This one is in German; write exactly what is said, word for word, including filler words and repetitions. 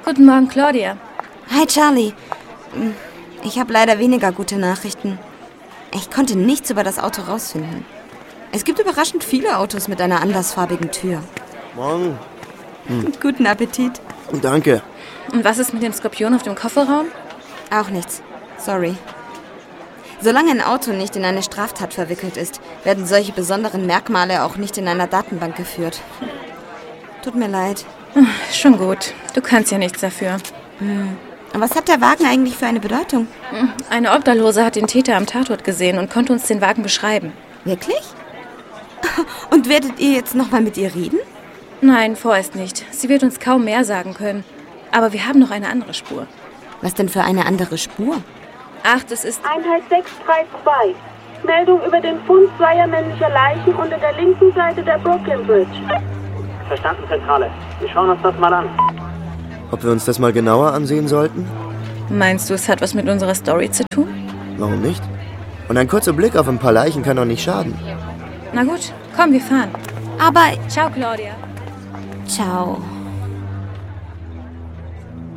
Guten Morgen, Claudia. Hi, Charlie. Ich habe leider weniger gute Nachrichten. Ich konnte nichts über das Auto rausfinden. Es gibt überraschend viele Autos mit einer andersfarbigen Tür. Morgen. Hm. Guten Appetit. Danke. Und was ist mit dem Skorpion auf dem Kofferraum? Auch nichts. Sorry. Solange ein Auto nicht in eine Straftat verwickelt ist, werden solche besonderen Merkmale auch nicht in einer Datenbank geführt. Tut mir leid. Schon gut. Du kannst ja nichts dafür. Hm. Was hat der Wagen eigentlich für eine Bedeutung? Eine Obdachlose hat den Täter am Tatort gesehen und konnte uns den Wagen beschreiben. Wirklich? Und werdet ihr jetzt nochmal mit ihr reden? Nein, vorerst nicht. Sie wird uns kaum mehr sagen können. Aber wir haben noch eine andere Spur. Was denn für eine andere Spur? Ach, das ist... Einheit sechs drei zwei. Meldung über den Fund zweier männlicher Leichen unter der linken Seite der Brooklyn Bridge. Verstanden, Zentrale. Wir schauen uns das mal an. Ob wir uns das mal genauer ansehen sollten? Meinst du, es hat was mit unserer Story zu tun? Warum nicht? Und ein kurzer Blick auf ein paar Leichen kann doch nicht schaden. Na gut, komm, wir fahren. Aber... Ciao, Claudia. Ciao.